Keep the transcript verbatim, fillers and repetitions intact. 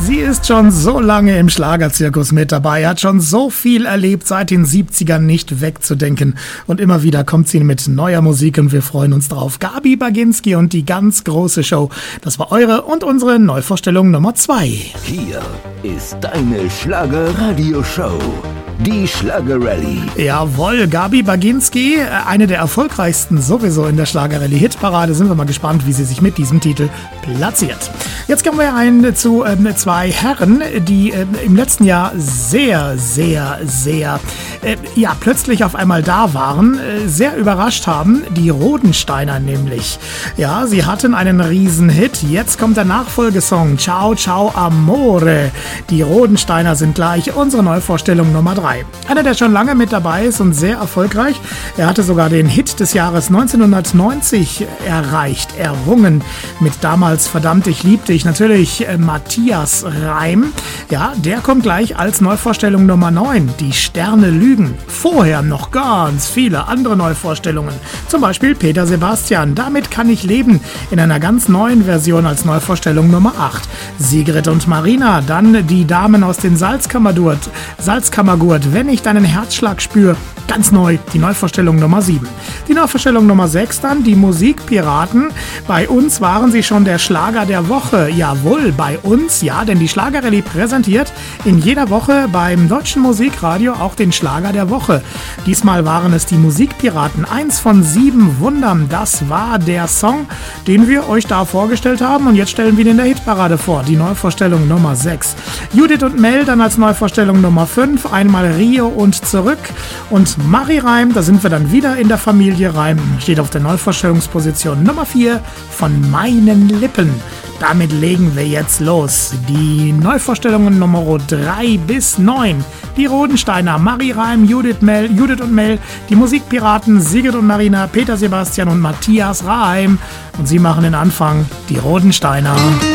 Sie ist schon so lange im Schlagerzirkus mit dabei, hat schon so viel erlebt, seit den siebzigern nicht wegzudenken. Und immer wieder kommt sie mit neuer Musik und wir freuen uns drauf. Gabi Baginski und die ganz große Show. Das war eure und unsere Neuvorstellung Nummer zwei. Hier ist deine Schlager-Radio-Show. Die Schlager-Rallye. Jawohl, Gabi Baginski, eine der erfolgreichsten sowieso in der Schlager-Rallye-Hitparade. Sind wir mal gespannt, wie sie sich mit diesem Titel platziert. Jetzt kommen wir ein zu äh, zwei Herren, die äh, im letzten Jahr sehr, sehr, sehr, äh, ja, plötzlich auf einmal da waren, äh, sehr überrascht haben. Die Rodensteiner nämlich. Ja, sie hatten einen Riesenhit. Jetzt kommt der Nachfolgesong Ciao, Ciao, Amore. Die Rodensteiner sind gleich unsere Neuvorstellung Nummer drei. Einer, der schon lange mit dabei ist und sehr erfolgreich. Er hatte sogar den Hit des Jahres neunzehnhundertneunzig erreicht, errungen mit damals Verdammt, ich lieb dich. Natürlich äh, Matthias Reim. Ja, der kommt gleich als Neuvorstellung Nummer neun. Die Sterne lügen. Vorher noch ganz viele andere Neuvorstellungen. Zum Beispiel Peter Sebastian. Damit kann ich leben. In einer ganz neuen Version als Neuvorstellung Nummer acht. Sigrid und Marina. Dann die Damen aus den Salzkammergurt. Salzkammergurt. Wenn ich deinen Herzschlag spüre, ganz neu, die Neuvorstellung Nummer sieben. Die Neuvorstellung Nummer sechs dann, die Musikpiraten. Bei uns waren sie schon der Schlager der Woche. Jawohl, bei uns, ja, denn die Schlager-Rallye präsentiert in jeder Woche beim Deutschen Musikradio auch den Schlager der Woche. Diesmal waren es die Musikpiraten. Eins von sieben Wundern, das war der Song, den wir euch da vorgestellt haben und jetzt stellen wir ihn in der Hitparade vor. Die Neuvorstellung Nummer sechs. Judith und Mel dann als Neuvorstellung Nummer fünf. Einmal Rio und zurück. Und Marie Reim, da sind wir dann wieder in der Familie Reim, steht auf der Neuvorstellungsposition Nummer vier von meinen Lippen. Damit legen wir jetzt los. Die Neuvorstellungen Nummer drei bis neun. Die Rodensteiner, Marie Reim, Judith, Mel, Judith und Mel, die Musikpiraten Sigrid und Marina, Peter Sebastian und Matthias Reim. Und sie machen den Anfang, die Rodensteiner.